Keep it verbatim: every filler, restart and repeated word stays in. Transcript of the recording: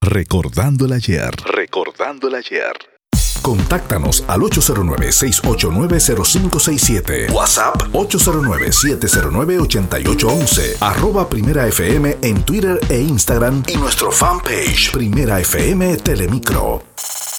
Recordando el ayer. Recordando el ayer. Contáctanos al ocho cero nueve, seis ocho nueve, cero cinco seis siete. WhatsApp ocho cero nueve, siete cero nueve, ocho ocho uno uno. Arroba Primera F M en Twitter e Instagram y nuestro fanpage Primera F M Telemicro.